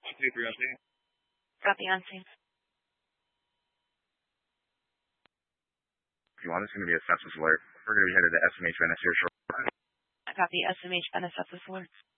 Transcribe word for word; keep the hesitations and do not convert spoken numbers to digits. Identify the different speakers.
Speaker 1: two three on scene.
Speaker 2: Copy on scene.
Speaker 3: If you want, it's going to be a sepsis alert. We're going to be headed to S M H Venice here shortly.
Speaker 2: I copy S M H Venice sepsis alert.